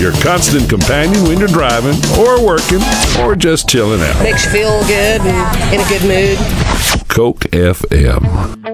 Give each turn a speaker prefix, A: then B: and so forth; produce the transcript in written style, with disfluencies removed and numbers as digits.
A: your constant companion when you're driving or working or just chilling out.
B: Makes you feel good and in a good mood.
A: Coke FM.